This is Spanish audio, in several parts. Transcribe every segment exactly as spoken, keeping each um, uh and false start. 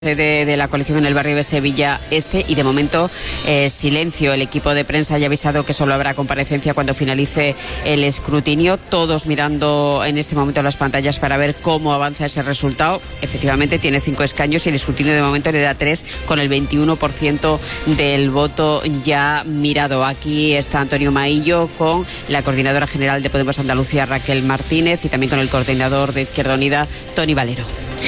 sede de la coalición en el barrio de Sevilla Este y de momento eh, silencio. El equipo de prensa ya ha avisado que solo habrá comparecencia cuando finalice el escrutinio, todos mirando en este momento las pantallas para ver cómo avanza ese resultado. Efectivamente tiene cinco escaños y el escrutinio de momento le da tres, con el veintiuno por ciento del voto ya mirado. Aquí está Antonio Maillo con la coordinadora general de Podemos Andalucía, Raquel Martínez, y también con el coordinador de Izquierda Unida, Toni Valero.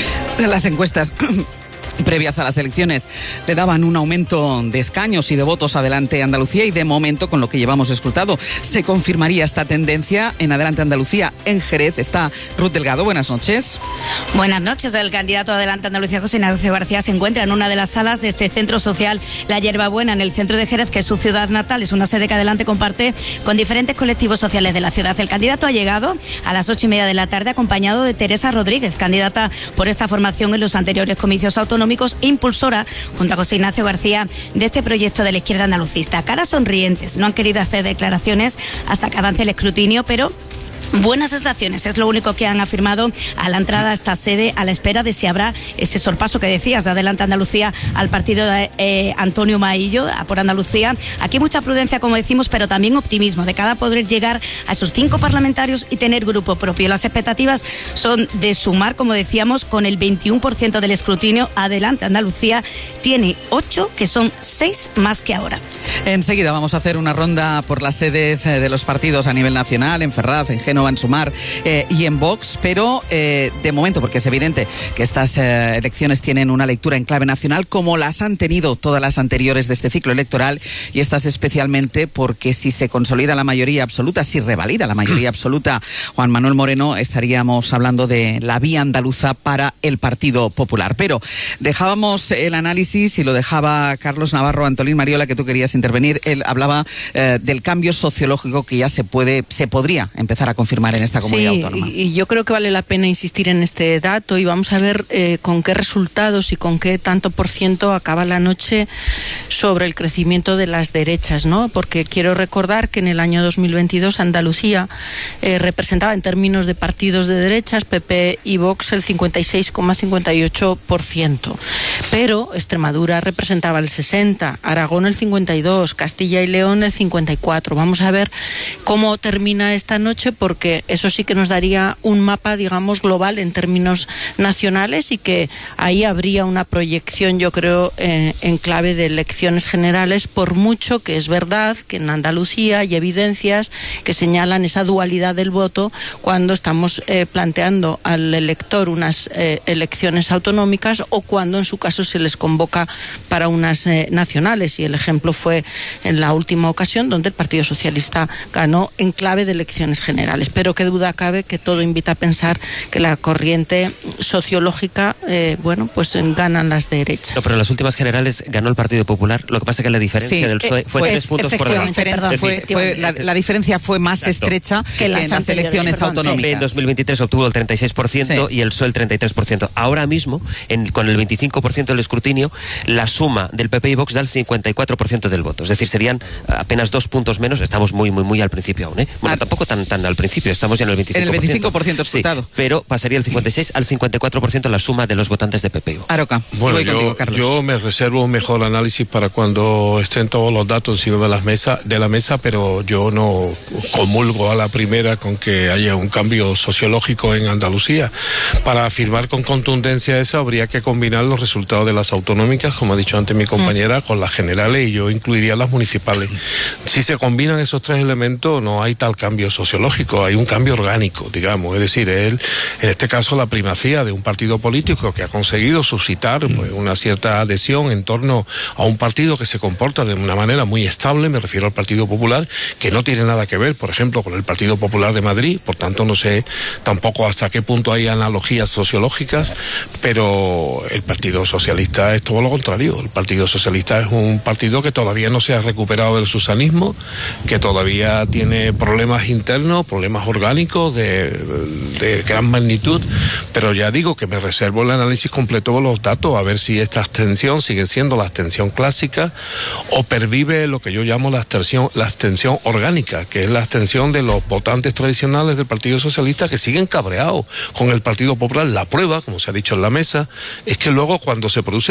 Las encuestas previas a las elecciones le daban un aumento de escaños y de votos a Adelante Andalucía, y de momento, con lo que llevamos escrutado, se confirmaría esta tendencia en Adelante Andalucía. En Jerez está Ruth Delgado. Buenas noches. Buenas noches. El candidato a Adelante Andalucía, José Ignacio García, se encuentra en una de las salas de este centro social La Hierbabuena, en el centro de Jerez, que es su ciudad natal. Es una sede que Adelante comparte con diferentes colectivos sociales de la ciudad. El candidato ha llegado a las ocho y media de la tarde acompañado de Teresa Rodríguez, candidata por esta formación en los anteriores comicios autonómicos e impulsora, junto a José Ignacio García, de este proyecto de la izquierda andalucista. Caras sonrientes, no han querido hacer declaraciones hasta que avance el escrutinio, pero buenas sensaciones es lo único que han afirmado a la entrada a esta sede, a la espera de si habrá ese sorpaso que decías de Adelante Andalucía al partido de eh, Antonio Maillo, a por Andalucía. Aquí mucha prudencia, como decimos, pero también optimismo de cada poder llegar a esos cinco parlamentarios y tener grupo propio. Las expectativas son de sumar, como decíamos, con el veintiuno por ciento del escrutinio. Adelante Andalucía tiene ocho, que son seis más que ahora. Enseguida vamos a hacer una ronda por las sedes de los partidos a nivel nacional, en Ferraz, en Génova, en Sumar eh, y en Vox, pero eh, de momento, porque es evidente que estas eh, elecciones tienen una lectura en clave nacional, como las han tenido todas las anteriores de este ciclo electoral, y estas especialmente porque si se consolida la mayoría absoluta, si revalida la mayoría absoluta Juan Manuel Moreno, estaríamos hablando de la vía andaluza para el Partido Popular. Pero dejábamos el análisis y lo dejaba Carlos Navarro. Antolín Mariola, que tú querías intervenir, él hablaba eh, del cambio sociológico que ya se puede, se podría empezar a confirmar en esta comunidad sí, autónoma. Y yo creo que vale la pena insistir en este dato, y vamos a ver eh, con qué resultados y con qué tanto por ciento acaba la noche sobre el crecimiento de las derechas, ¿no? Porque quiero recordar que en el año dos mil veintidós Andalucía eh, representaba en términos de partidos de derechas, P P y Vox, el cincuenta y seis coma cincuenta y ocho por ciento, pero Extremadura representaba el sesenta por ciento, Aragón el cincuenta y dos por ciento, Castilla y León el cincuenta y cuatro por ciento. Vamos a ver cómo termina esta noche, porque eso sí que nos daría un mapa, digamos, global en términos nacionales, y que ahí habría una proyección, yo creo, eh, en clave de elecciones generales, por mucho que es verdad que en Andalucía hay evidencias que señalan esa dualidad del voto cuando estamos eh, planteando al elector unas eh, elecciones autonómicas, o cuando en su caso se les convoca para unas eh, nacionales, y el ejemplo fue en la última ocasión donde el Partido Socialista ganó en clave de elecciones generales. Pero qué duda cabe que todo invita a pensar que la corriente sociológica, eh, bueno, pues ganan las derechas. No, pero en las últimas generales ganó el Partido Popular. Lo que pasa es que la diferencia sí, del P S O E fue, fue tres puntos por delante. Perdón, fue, fue, la, la diferencia fue más Exacto. estrecha que, que las en las elecciones perdón, autonómicas. En dos mil veintitrés obtuvo el treinta y seis por ciento sí. y el P S O E el treinta y tres por ciento. Ahora mismo, en, con el veinticinco por ciento del escrutinio, la suma del P P y Vox da el cincuenta y cuatro por ciento del voto. Es decir, serían apenas dos puntos menos. Estamos muy, muy, muy al principio aún, ¿eh? Bueno, ah, tampoco tan, tan al principio. Estamos ya en el veinticinco por ciento. En el veinticinco por ciento escrutado. Sí, pero pasaría el cincuenta y seis al cincuenta y cuatro por ciento la suma de los votantes de P P y Vox. Aroca, bueno, yo, contigo, Carlos. Yo me reservo un mejor análisis para cuando estén todos los datos encima de, las mesa, de la mesa, pero yo no comulgo a la primera con que haya un cambio sociológico en Andalucía. Para afirmar con contundencia eso, habría que combinar los resultados de las autonómicas, como ha dicho antes mi compañera, mm. con las generales, y yo incluiría las municipales. Si se combinan esos tres elementos, no hay tal cambio sociológico, hay un cambio orgánico, digamos, es decir, él, en este caso la primacía de un partido político que ha conseguido suscitar pues, una cierta adhesión en torno a un partido que se comporta de una manera muy estable, me refiero al Partido Popular, que no tiene nada que ver, por ejemplo, con el Partido Popular de Madrid, por tanto no sé tampoco hasta qué punto hay analogías sociológicas, pero el Partido Socialista es todo lo contrario. El Partido Socialista es un partido que todavía no se ha recuperado del susanismo, que todavía tiene problemas internos, problemas orgánicos de, de gran magnitud, pero ya digo que me reservo el análisis completo de los datos, a ver si esta abstención sigue siendo la abstención clásica o pervive lo que yo llamo la abstención, la abstención orgánica, que es la abstención de los votantes tradicionales del Partido Socialista que siguen cabreados con el Partido Popular. La prueba, como se ha dicho en la mesa, es que luego cuando se produce